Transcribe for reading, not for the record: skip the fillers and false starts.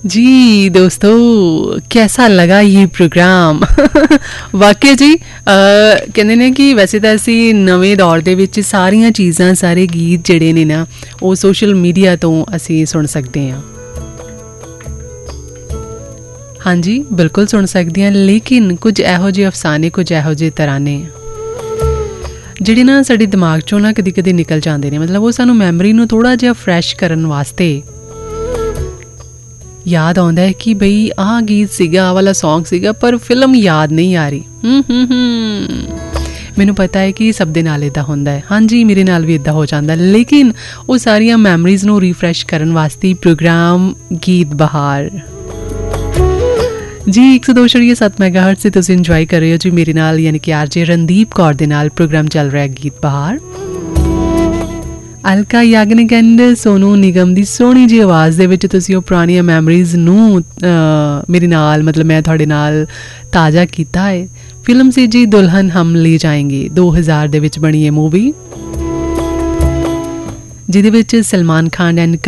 जी दोस्तों, कैसा लगा ये प्रोग्राਮ? ਵਾਕਿਆ ਜੀ ਕਹਿੰਦੇ ਨੇ ਕਿ ਵੈਸੇ ਤਾਂ ਅਸੀਂ ਨਵੇਂ ਦੌਰ ਦੇ ਵਿੱਚ ਸਾਰੀਆਂ ਚੀਜ਼ਾਂ ਸਾਰੇ ਗੀਤ ਜਿਹੜੇ ਨੇ ਨਾ ਉਹ ਸੋਸ਼ਲ ਮੀਡੀਆ ਤੋਂ ਅਸੀਂ ਸੁਣ ਸਕਦੇ ਹਾਂ। ਹਾਂਜੀ ਬਿਲਕੁਲ ਸੁਣ ਸਕਦੇ ਹਾਂ, ਲੇਕਿਨ ਕੁਝ ਇਹੋ ਜਿਹੇ ਅਫਸਾਨੇ, ਕੁਝ ਇਹੋ ਜਿਹੇ ਤਰਾਨੇ ਜਿਹੜੇ ਨਾ ਸਾਡੇ ਦਿਮਾਗ 'ਚੋਂ ਨਾ ਕਦੀ ਕਦੀ ਨਿਕਲ ਜਾਂਦੇ ਨੇ। ਮਤਲਬ ਉਹ ਸਾਨੂੰ ਮੈਮਰੀ ਨੂੰ ਥੋੜ੍ਹਾ ਜਿਹਾ ਫਰੈਸ਼ ਕਰਨ ਵਾਸਤੇ ਯਾਦ ਆਉਂਦਾ ਹੈ ਕਿ ਬਈ ਆਹ ਗੀਤ ਸੀਗਾ, ਆਹ ਵਾਲਾ ਸੌਂਗ ਸੀਗਾ, ਪਰ ਫਿਲਮ ਯਾਦ ਨਹੀਂ ਆ ਰਹੀ। ਮੈਨੂੰ ਪਤਾ ਹੈ ਕਿ ਸਭ ਦੇ ਨਾਲ ਇੱਦਾਂ ਹੁੰਦਾ ਹੈ। ਹਾਂਜੀ ਮੇਰੇ ਨਾਲ ਵੀ ਇੱਦਾਂ ਹੋ ਜਾਂਦਾ, ਲੇਕਿਨ ਉਹ ਸਾਰੀਆਂ ਮੈਮਰੀਜ਼ ਨੂੰ ਰੀਫਰੈਸ਼ ਕਰਨ ਵਾਸਤੇ ਪ੍ਰੋਗਰਾਮ ਗੀਤ ਬਹਾਰ ਜੀ 102.7 ਮੈਗਾਹਰਟਜ਼ 'ਤੇ ਤੁਸੀਂ ਇੰਜੋਏ ਕਰ ਰਹੇ ਹੋ ਜੀ ਮੇਰੇ ਨਾਲ, ਯਾਨੀ ਕਿ ਆਰਜੇ ਰਣਦੀਪ ਕੌਰ ਦੇ ਨਾਲ ਪ੍ਰੋਗਰਾਮ ਚੱਲ ਰਿਹਾ ਗੀਤ ਬਹਾਰ। ਅਲਕਾ ਯਾਗਨਿਕ ਐਂਡ ਸੋਨੂ ਨਿਗਮ ਦੀ ਸੋਹਣੀ ਜਿਹੀ ਆਵਾਜ਼ ਦੇ ਵਿੱਚ ਤੁਸੀਂ ਉਹ ਪੁਰਾਣੀਆਂ ਮੈਮਰੀਜ਼ ਨੂੰ ਮੇਰੇ ਨਾਲ, ਮਤਲਬ ਮੈਂ ਤੁਹਾਡੇ ਨਾਲ ਤਾਜ਼ਾ ਕੀਤਾ ਹੈ। ਫਿਲਮ ਸੀ ਜੀ ਦੁਲਹਨ ਹਮ ਲੈ ਜਾਏਂਗੇ, 2000 ਦੇ ਵਿੱਚ ਬਣੀ ਇਹ ਮੂਵੀ, ਜਿਹਦੇ ਵਿੱਚ ਸਲਮਾਨ ਖਾਨ ਐਂਡ